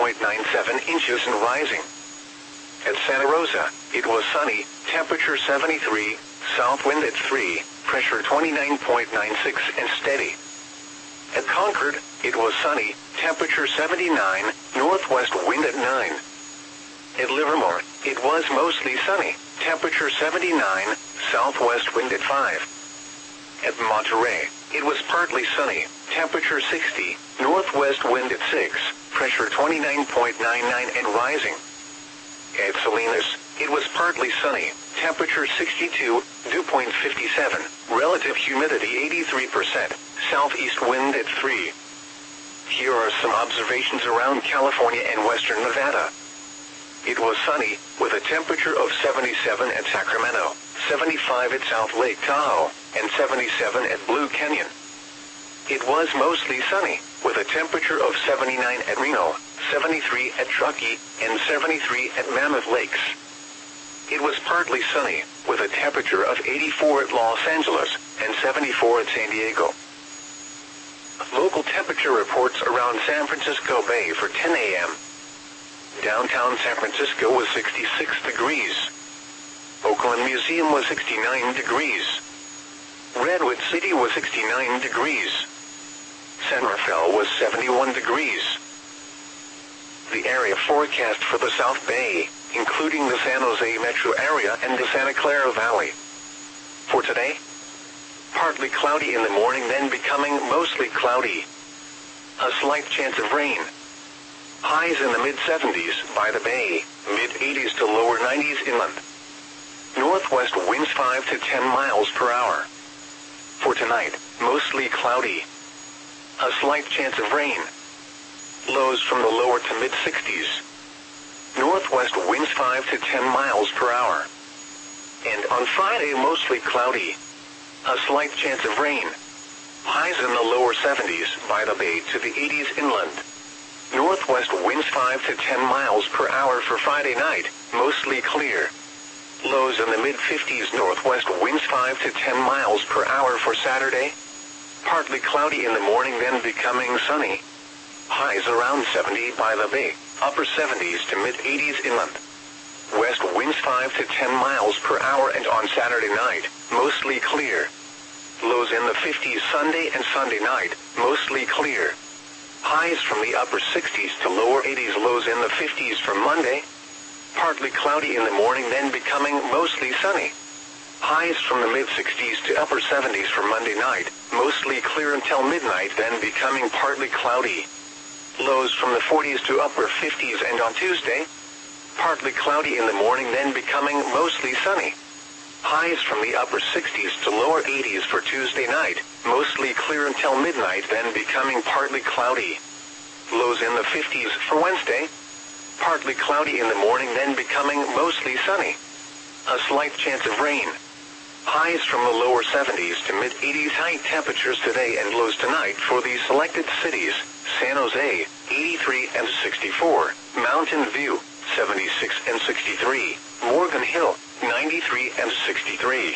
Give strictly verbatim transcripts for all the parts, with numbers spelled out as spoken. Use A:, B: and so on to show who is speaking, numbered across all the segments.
A: point nine seven inches and rising. At Santa Rosa, it was sunny, temperature seventy-three, south wind at three, pressure twenty-nine point nine six and steady. At Concord, it was sunny, temperature seventy-nine, northwest wind at nine. At Livermore, it was mostly sunny, temperature seventy-nine, southwest wind at five. At Monterey, it was partly sunny, temperature sixty, northwest wind at six, pressure twenty-nine point nine nine and rising. At Salinas, it was partly sunny, temperature sixty-two, dew point fifty-seven, relative humidity eighty-three percent, southeast wind at three. Here are some observations around California and western Nevada. It was sunny, with a temperature of seventy-seven at Sacramento, seventy-five at South Lake Tahoe, and seventy-seven at Blue Canyon. It was mostly sunny, with a temperature of seventy-nine at Reno, seventy-three at Truckee, and seventy-three at Mammoth Lakes. It was partly sunny, with a temperature of eighty-four at Los Angeles, and seventy-four at San Diego. Local temperature reports around San Francisco Bay for ten a m Downtown San Francisco was sixty-six degrees. Oakland Museum was sixty-nine degrees. Redwood City was sixty-nine degrees. San Rafael was seventy-one degrees. The area forecast for the South Bay, including the San Jose metro area and the Santa Clara Valley. For today, partly cloudy in the morning, then becoming mostly cloudy. A slight chance of rain. Highs in the mid seventies by the bay, mid eighties to lower nineties inland. Northwest winds five to ten miles per hour. For tonight, mostly cloudy. A slight chance of rain. Lows from the lower to mid sixties. Northwest winds five to ten miles per hour. And on Friday, mostly cloudy. A slight chance of rain. Highs in the lower seventies by the bay to the eighties inland. Northwest winds five to ten miles per hour for Friday night, mostly clear. Lows in the mid fifties. Northwest winds five to ten miles per hour for Saturday. Partly cloudy in the morning, then becoming sunny. Highs around seventy by the bay, upper seventies to mid eighties inland. West winds five to ten miles per hour, and on Saturday night, mostly clear. Lows in the fifties Sunday and Sunday night, mostly clear. Highs from the upper sixties to lower eighties. Lows in the fifties for Monday. Partly cloudy in the morning, then becoming mostly sunny. Highs from the mid sixties to upper seventies for Monday night, mostly clear until midnight, then becoming partly cloudy. Lows from the forties to upper fifties, and on Tuesday, partly cloudy in the morning, then becoming mostly sunny. Highs from the upper sixties to lower eighties for Tuesday night, mostly clear until midnight, then becoming partly cloudy. Lows in the fifties for Wednesday. Partly cloudy in the morning, then becoming mostly sunny. A slight chance of rain. Highs from the lower seventies to mid eighties. High temperatures today and lows tonight for these selected cities: San Jose, eighty-three and sixty-four, Mountain View, seventy-six and sixty-three, Morgan Hill, ninety-three and sixty-three.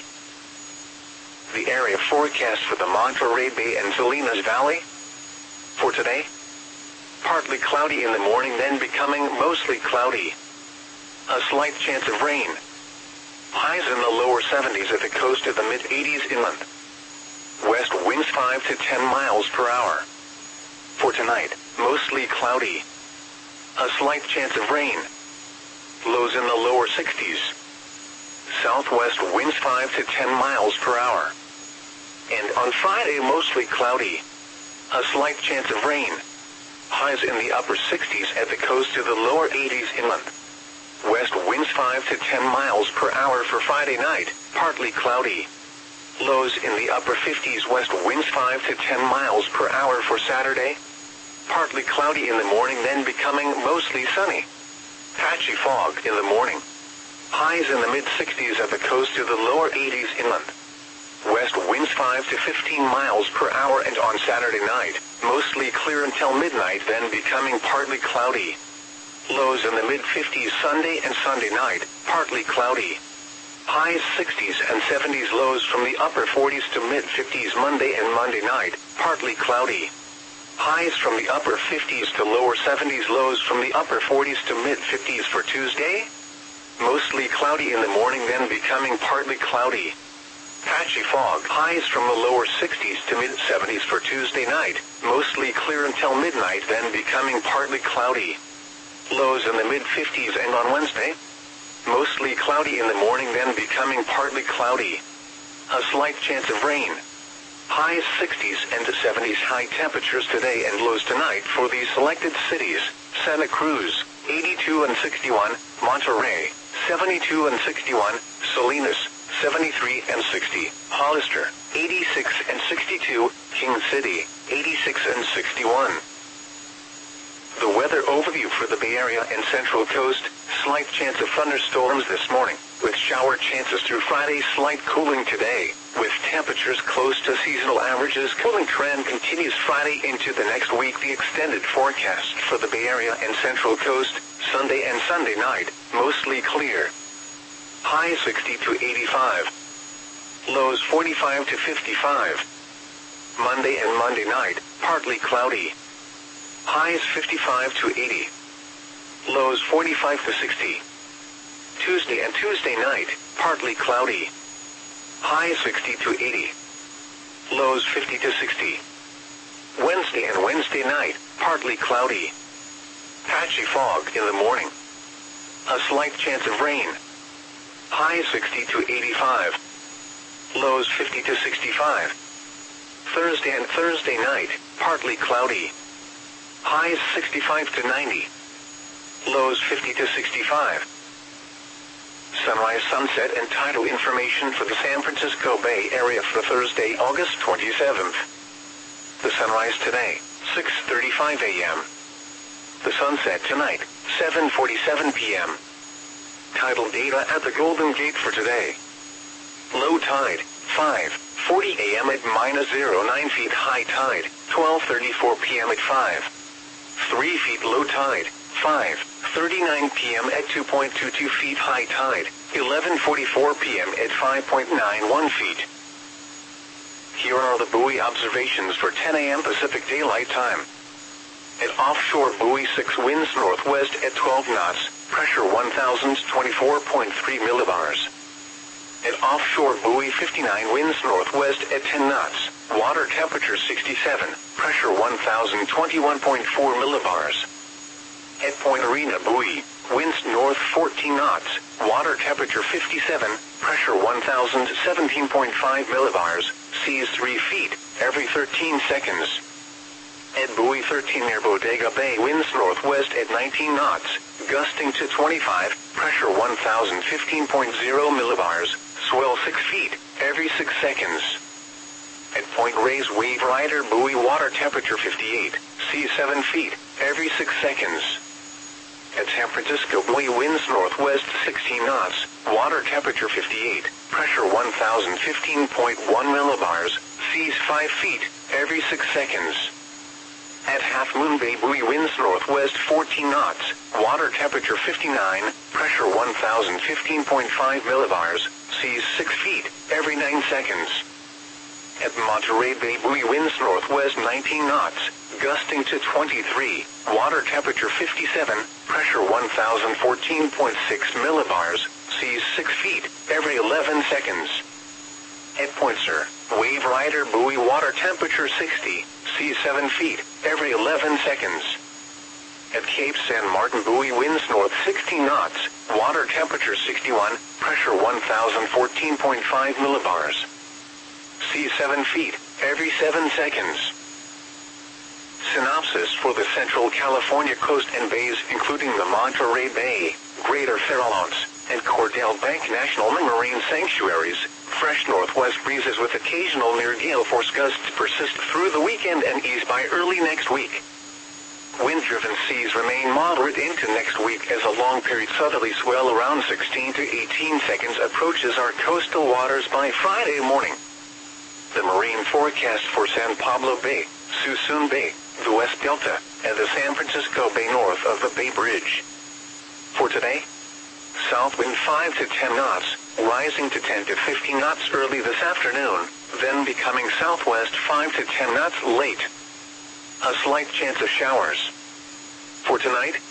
A: The area forecast for the Monterey Bay and Salinas Valley. For today, partly cloudy in the morning, then becoming mostly cloudy. A slight chance of rain. Highs in the lower seventies at the coast to the mid eighties inland. West winds five to ten miles per hour. For tonight, mostly cloudy. A slight chance of rain. Lows in the lower sixties. Southwest winds five to ten miles per hour. And on Friday, mostly cloudy. A slight chance of rain. Highs in the upper sixties at the coast to the lower eighties inland. West winds five to ten miles per hour for Friday night, partly cloudy. Lows in the upper fifties. West winds five to ten miles per hour for Saturday. Partly cloudy in the morning, then becoming mostly sunny. Patchy fog in the morning. Highs in the mid sixties at the coast to the lower eighties inland. West winds five to fifteen miles per hour, and on Saturday night, mostly clear until midnight, then becoming partly cloudy. Lows in the mid fifties Sunday and Sunday night, partly cloudy. Highs sixties and seventies. Lows from the upper forties to mid fifties Monday and Monday night, partly cloudy. Highs from the upper fifties to lower seventies, lows from the upper forties to mid fifties for Tuesday. Mostly cloudy in the morning, then becoming partly cloudy. Patchy fog. Highs from the lower sixties to mid seventies for Tuesday night. Mostly clear until midnight, then becoming partly cloudy. Lows in the mid fifties, and on Wednesday, mostly cloudy in the morning, then becoming partly cloudy. A slight chance of rain. Highs sixties and seventies. High temperatures today and lows tonight for these selected cities: Santa Cruz, eighty-two and sixty-one, Monterey, seventy-two and sixty-one, Salinas, seventy-three and sixty, Hollister, eighty-six and sixty-two, King City, eighty-six and sixty-one. The weather overview for the Bay Area and Central Coast: slight chance of thunderstorms this morning, with shower chances through Friday. Slight cooling today, with temperatures close to seasonal averages. Cooling trend continues Friday into the next week. The extended forecast for the Bay Area and Central Coast: Sunday and Sunday night, mostly clear. High sixty to eighty-five. Lows forty-five to fifty-five. Monday and Monday night, partly cloudy. Highs fifty-five to eighty. Lows forty-five to sixty. Tuesday and Tuesday night, partly cloudy. Highs sixty to eighty. Lows fifty to sixty. Wednesday and Wednesday night, partly cloudy. Patchy fog in the morning. A slight chance of rain. Highs sixty to eighty-five. Lows fifty to sixty-five. Thursday and Thursday night, partly cloudy. Highs sixty-five to ninety. Lows fifty to sixty-five. Sunrise, sunset, and tidal information for the San Francisco Bay Area for Thursday, August twenty-seventh. The sunrise today, six thirty-five a m The sunset tonight, seven forty-seven p m Tidal data at the Golden Gate for today. Low tide, five forty a m at minus zero point nine feet. High tide, twelve thirty-four p m at five three feet. Low tide, five thirty-nine p m at two point two two feet. High tide, eleven forty-four p m at five point nine one feet. Here are the buoy observations for ten a m Pacific Daylight Time. At offshore buoy six, winds northwest at twelve knots, pressure one thousand twenty-four point three millibars. At offshore buoy fifty-nine, winds northwest at ten knots, water temperature sixty-seven, pressure one thousand twenty-one point four millibars. At Point Arena buoy, winds north fourteen knots, water temperature fifty-seven, pressure one thousand seventeen point five millibars, seas three feet, every thirteen seconds. At buoy thirteen near Bodega Bay, winds northwest at nineteen knots, gusting to twenty-five, pressure one thousand fifteen point zero millibars, swell six feet, every six seconds. At Point Reyes Wave Rider buoy, water temperature fifty-eight, seas seven feet, every six seconds. At San Francisco buoy, winds northwest sixteen knots, water temperature fifty-eight, pressure one thousand fifteen point one millibars, seas five feet, every six seconds. At Half Moon Bay buoy, winds northwest fourteen knots, water temperature fifty-nine, pressure one thousand fifteen point five millibars, seas six feet, every nine seconds. At Monterey Bay buoy, winds northwest nineteen knots, gusting to twenty-three, water temperature fifty-seven, pressure one thousand fourteen point six millibars, seas six feet, every eleven seconds. At Point Sur, Wave Rider buoy, water temperature sixty, seas seven feet, every eleven seconds. At Cape San Martin buoy, winds north sixteen knots, water temperature sixty-one, pressure one thousand fourteen point five millibars. Seas seven feet, every seven seconds. Synopsis for the Central California coast and bays, including the Monterey Bay, Greater Farallones, and Cordell Bank National Marine Sanctuaries. Fresh northwest breezes with occasional near gale force gusts persist through the weekend and ease by early next week. Wind-driven seas remain moderate into next week as a long-period southerly swell around sixteen to eighteen seconds approaches our coastal waters by Friday morning. The marine forecast for San Pablo Bay, Suisun Bay, the West Delta, and the San Francisco Bay north of the Bay Bridge. For today, south wind five to ten knots, rising to ten to fifteen knots early this afternoon, then becoming southwest five to ten knots late. A slight chance of showers. For tonight,